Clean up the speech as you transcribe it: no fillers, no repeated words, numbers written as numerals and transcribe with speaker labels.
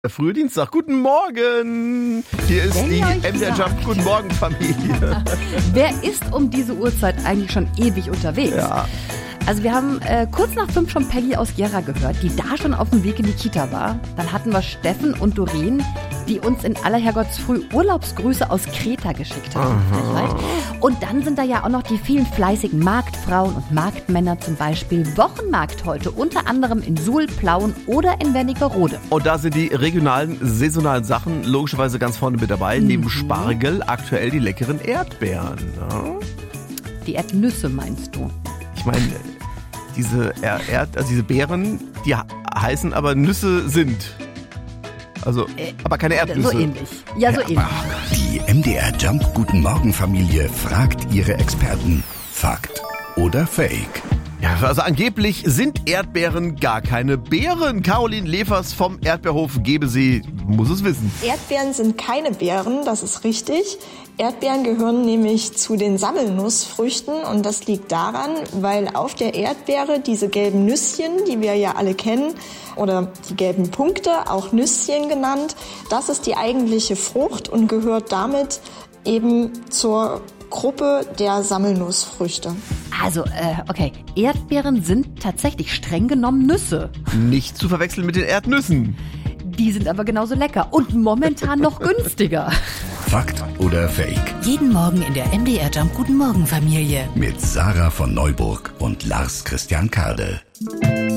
Speaker 1: Frühdienstag, guten Morgen. Hier ist die MDR Jump Guten Morgen Familie.
Speaker 2: Wer ist um diese Uhrzeit eigentlich schon ewig unterwegs?
Speaker 1: Ja.
Speaker 2: Also wir haben kurz nach 5 schon Peggy aus Gera gehört, die da schon auf dem Weg in die Kita war. Dann hatten wir Steffen und Doreen, die uns in aller Herrgottsfrüh Urlaubsgrüße aus Kreta geschickt haben. Und dann sind da ja auch noch die vielen fleißigen Marktfrauen und Marktmänner, zum Beispiel Wochenmarkt heute, unter anderem in Suhl, Plauen oder in Wernigerode.
Speaker 1: Und da sind die regionalen, saisonalen Sachen logischerweise ganz vorne mit dabei. Neben Spargel aktuell die leckeren Erdbeeren. Ja?
Speaker 2: Die Erdnüsse meinst du?
Speaker 1: Ich meine, diese Beeren, die heißen aber Nüsse sind. Also, aber keine Erdnüsse.
Speaker 2: So ähnlich. Ja, so ähnlich.
Speaker 3: Die MDR Jump Guten Morgen Familie fragt ihre Experten. Fakt oder Fake?
Speaker 1: Ja, also angeblich sind Erdbeeren gar keine Beeren. Caroline Levers vom Erdbeerhof Gebesee muss es wissen.
Speaker 4: Erdbeeren sind keine Beeren, das ist richtig. Erdbeeren gehören nämlich zu den Sammelnussfrüchten und das liegt daran, weil auf der Erdbeere diese gelben Nüsschen, die wir ja alle kennen, oder die gelben Punkte, auch Nüsschen genannt, das ist die eigentliche Frucht und gehört damit eben zur Gruppe der Sammelnussfrüchte.
Speaker 2: Also, okay, Erdbeeren sind tatsächlich streng genommen Nüsse.
Speaker 1: Nicht zu verwechseln mit den Erdnüssen.
Speaker 2: Die sind aber genauso lecker und momentan noch günstiger.
Speaker 3: Fakt oder Fake?
Speaker 5: Jeden Morgen in der MDR Jump Guten Morgen Familie.
Speaker 3: Mit Sarah von Neuburg und Lars Christian Kade.